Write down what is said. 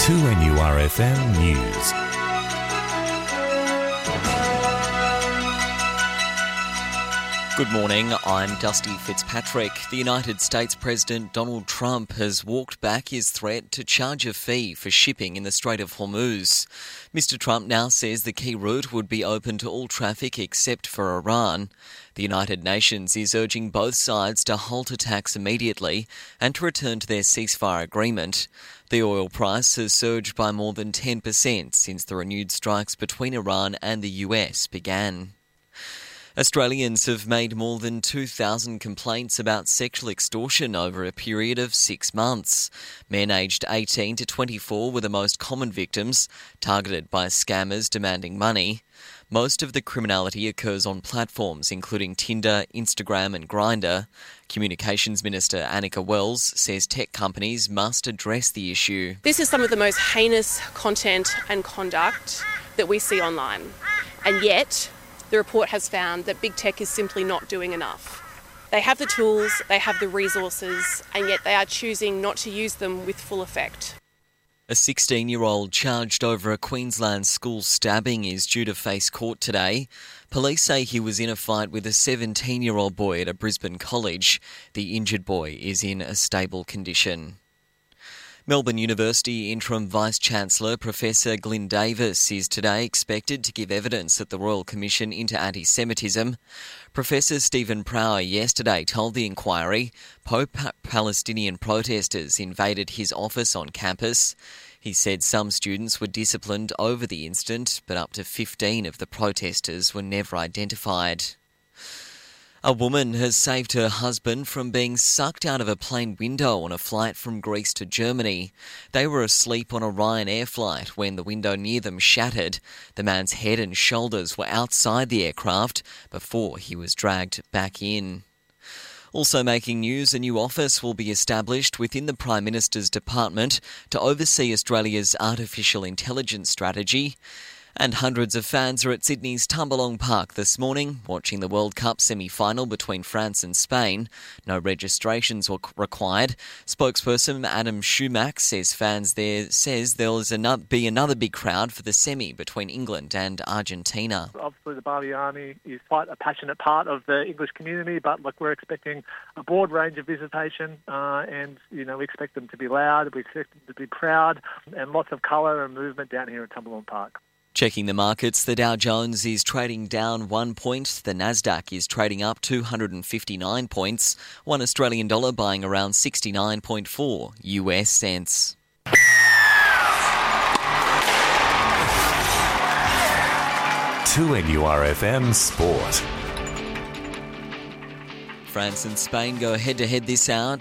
2NURFM News. Good morning, I'm Dusty Fitzpatrick. The United States President Donald Trump has walked back his threat to charge a fee for shipping in the Strait of Hormuz. Mr. Trump now says the key route would be open to all traffic except for Iran. The United Nations is urging both sides to halt attacks immediately and to return to their ceasefire agreement. The oil price has surged by more than 10% since the renewed strikes between Iran and the US began. Australians have made more than 2,000 complaints about sexual extortion over a period of 6 months. Men aged 18 to 24 were the most common victims, targeted by scammers demanding money. Most of the criminality occurs on platforms including Tinder, Instagram and Grindr. Communications Minister Annika Wells says tech companies must address the issue. This is some of the most heinous content and conduct that we see online, and yet the report has found that big tech is simply not doing enough. They have the tools, they have the resources, and yet they are choosing not to use them with full effect. A 16-year-old charged over a Queensland school stabbing is due to face court today. Police say he was in a fight with a 17-year-old boy at a Brisbane college. The injured boy is in a stable condition. Melbourne University Interim Vice-Chancellor Professor Glyn Davis is today expected to give evidence at the Royal Commission into Anti-Semitism. Professor Stephen Prower yesterday told the inquiry pro-Palestinian protesters invaded his office on campus. He said some students were disciplined over the incident, but up to 15 of the protesters were never identified. A woman has saved her husband from being sucked out of a plane window on a flight from Greece to Germany. They were asleep on a Ryanair flight when the window near them shattered. The man's head and shoulders were outside the aircraft before he was dragged back in. Also making news, a new office will be established within the Prime Minister's department to oversee Australia's artificial intelligence strategy. And hundreds of fans are at Sydney's Tumbalong Park this morning, watching the World Cup semi-final between France and Spain. No registrations were required. Spokesperson Adam Schumack says there'll be another big crowd for the semi between England and Argentina. Obviously, the Bali Army is quite a passionate part of the English community, but we're expecting a broad range of visitation, and we expect them to be loud, we expect them to be proud, and lots of colour and movement down here at Tumbalong Park. Checking the markets, the Dow Jones is trading down 1 point. The Nasdaq is trading up 259 points. $1 Australian dollar buying around 69.4 US cents. To NURFM Sport. France and Spain go head-to-head this hour.